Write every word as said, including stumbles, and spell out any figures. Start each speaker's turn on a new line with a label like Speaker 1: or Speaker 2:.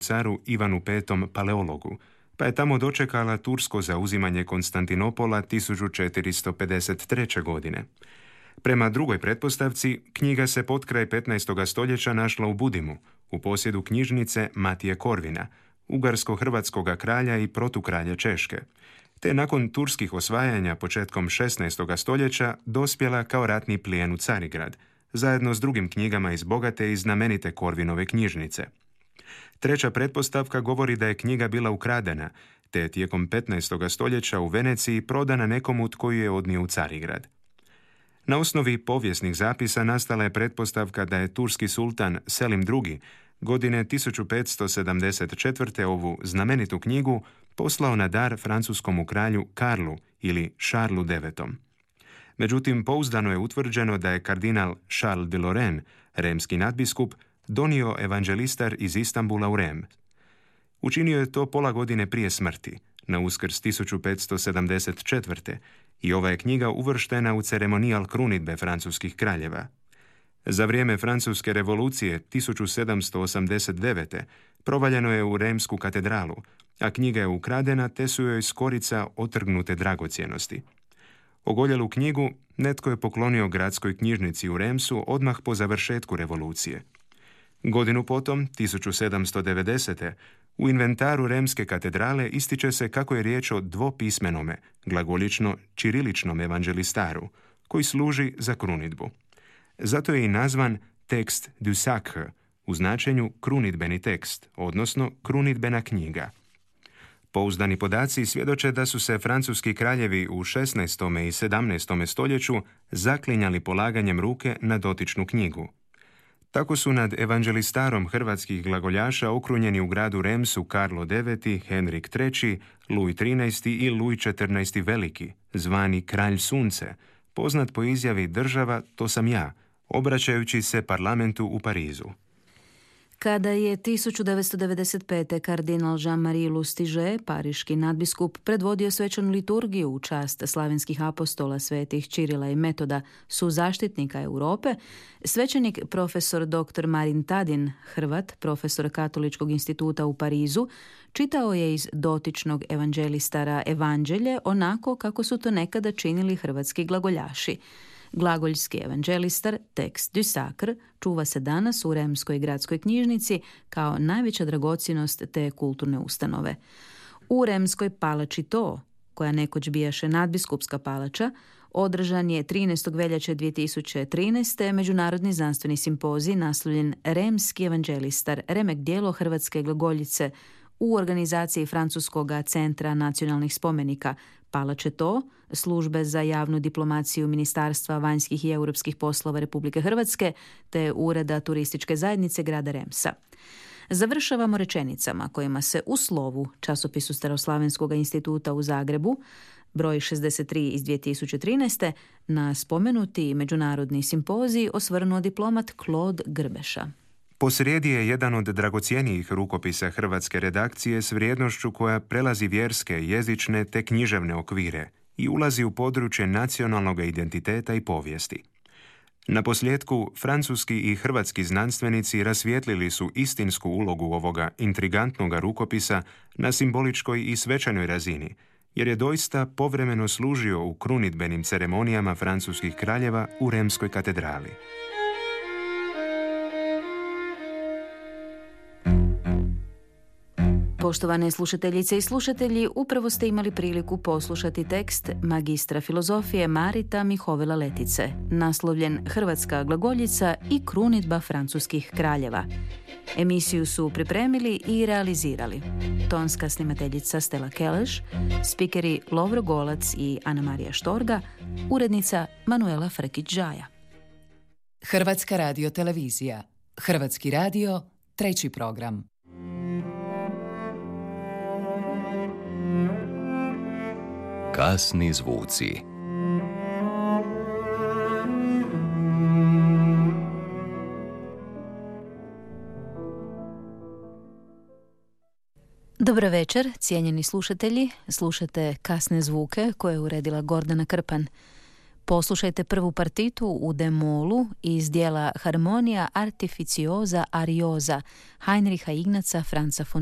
Speaker 1: caru Ivanu petom Paleologu, pa je tamo dočekala tursko zauzimanje Konstantinopola tisuću četiristo pedeset treće. godine. Prema drugoj pretpostavci, knjiga se potkraj petnaestog stoljeća našla u Budimu, u posjedu knjižnice Matije Korvina, ugarsko-hrvatskog kralja i protukralja Češke, te nakon turskih osvajanja početkom šesnaestog stoljeća dospjela kao ratni plijen u Carigrad, zajedno s drugim knjigama iz bogate i znamenite Korvinove knjižnice. Treća pretpostavka govori da je knjiga bila ukradena, te je tijekom petnaestog stoljeća u Veneciji prodana nekomu tko ju je odnio u Carigrad. Na osnovi povijesnih zapisa nastala je pretpostavka da je turski sultan Selim drugi. godine tisuću petsto sedamdeset četvrte. ovu znamenitu knjigu poslao na dar francuskom kralju Karlu ili Šarlu devetom. Međutim, pouzdano je utvrđeno da je kardinal Charles de Lorraine, remski nadbiskup, donio evanđelistar iz Istambula u Rem. Učinio je to pola godine prije smrti, na Uskrs tisuću petsto sedamdeset četvrte. i ova je knjiga uvrštena u ceremonijal krunidbe francuskih kraljeva. Za vrijeme Francuske revolucije tisuću sedamsto osamdeset devete. provaljeno je u Remsku katedralu, a knjiga je ukradena te su joj s korica otrgnute dragocjenosti. Ogoljelu knjigu netko je poklonio gradskoj knjižnici u Remsu odmah po završetku revolucije. Godinu potom, tisuću sedamsto devedesete. u inventaru Remske katedrale ističe se kako je riječ o dvopismenome, glagoljično-čiriličnom evanđelistaru, koji služi za krunidbu. Zato je i nazvan tekst du sacre, u značenju krunidbeni tekst, odnosno krunidbena knjiga. Pouzdani podaci svjedoče da su se francuski kraljevi u šesnaestom. i sedamnaestom. stoljeću zaklinjali polaganjem ruke na dotičnu knjigu. Tako su nad evanđelistarom hrvatskih glagoljaša okrunjeni u gradu Remsu Karlo deveti, Henrik treći, Luj trinaesti i Luj četrnaesti Veliki, zvani Kralj sunce, poznat po izjavi država to sam ja, obraćajući se parlamentu u Parizu.
Speaker 2: Kada je tisuću devetsto devedeset pete. kardinal Jean-Marie Lustiger, pariški nadbiskup, predvodio svečanu liturgiju u čast slavenskih apostola svetih Čirila i Metoda, su zaštitnika Europe, svećenik profesor doktor Marin Tadin, Hrvat, profesor Katoličkog instituta u Parizu, čitao je iz dotičnog evanđelistara evanđelje onako kako su to nekada činili hrvatski glagoljaši. Glagoljski evanđelistar, tekst du sacre, čuva se danas u Remskoj gradskoj knjižnici kao najveća dragocjenost te kulturne ustanove. U Remskoj palači to, koja nekoć bijaše nadbiskupska palača, održan je trinaestog veljače dvije tisuće trinaeste. međunarodni znanstveni simpozij naslovljen Remski evanđelistar, remek djelo hrvatske glagoljice u organizaciji Francuskog centra nacionalnih spomenika Palače to, službe za javnu diplomaciju Ministarstva vanjskih i europskih poslova Republike Hrvatske te Ureda turističke zajednice grada Remsa. Završavamo rečenicama kojima se u slovu časopisu Staroslavenskog instituta u Zagrebu, broj šezdeset tri iz dvije tisuće trinaeste. na spomenuti međunarodni simpozij osvrnuo diplomat Claude Grbeša.
Speaker 1: Posrijedi je jedan od dragocjenijih rukopisa hrvatske redakcije s vrijednošću koja prelazi vjerske, jezične te književne okvire i ulazi u područje nacionalnog identiteta i povijesti. Na posljedku, francuski i hrvatski znanstvenici rasvijetlili su istinsku ulogu ovoga intrigantnog rukopisa na simboličkoj i svečanoj razini, jer je doista povremeno služio u krunidbenim ceremonijama francuskih kraljeva u Remskoj katedrali.
Speaker 2: Poštovane slušateljice i slušatelji, upravo ste imali priliku poslušati tekst magistra filozofije Marita Mihovila Letice, naslovljen Hrvatska glagoljica i krunidba francuskih kraljeva. Emisiju su pripremili i realizirali tonska snimateljica Stella Keleš, spikeri Lovro Golac i Ana Marija Štorga, urednica Manuela Frkić-Žaja.
Speaker 3: Hrvatska radiotelevizija. Hrvatski radio, treći program.
Speaker 4: Kasni zvuci.
Speaker 2: Dobro večer, cijenjeni slušatelji. Slušate Kasne zvuke koje je uredila Gordana Krpan. Poslušajte prvu partitu u D-molu iz dijela Harmonija artificiosa ariosa Heinricha Ignaca Franza von